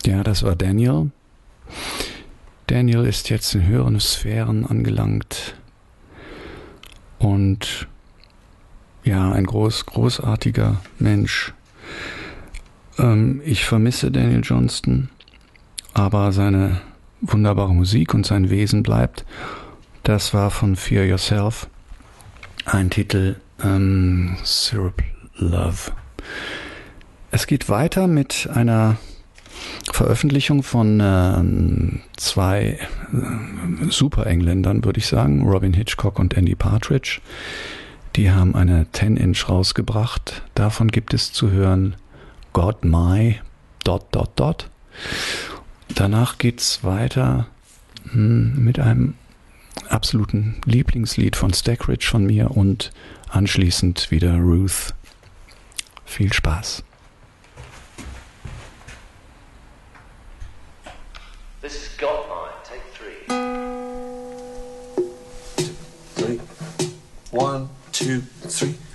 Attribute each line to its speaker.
Speaker 1: Ja, das war Daniel. Daniel ist jetzt in höheren Sphären angelangt und ja, ein großartiger Mensch. Ich vermisse Daniel Johnston, aber seine wunderbare Musik und sein Wesen bleibt. Das war von Fear Yourself ein Titel, Syrup Love. Es geht weiter mit einer Veröffentlichung von zwei Super-Engländern, würde ich sagen, Robin Hitchcock und Andy Partridge. Die haben eine 10-Inch rausgebracht. Davon gibt es zu hören God My ... Danach geht's weiter mit einem absoluten Lieblingslied von Stackridge von mir und anschließend wieder Ruth. Viel Spaß.
Speaker 2: This is God Mine, take 3.
Speaker 3: 3. 1, 2, 3.